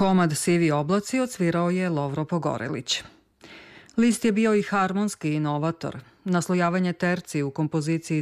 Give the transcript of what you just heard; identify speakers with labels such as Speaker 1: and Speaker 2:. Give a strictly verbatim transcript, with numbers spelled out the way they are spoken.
Speaker 1: Komad Sivi oblaci odsvirao je Lovro Pogorelić. List je bio i harmonski inovator. Naslojavanje terci u kompoziciji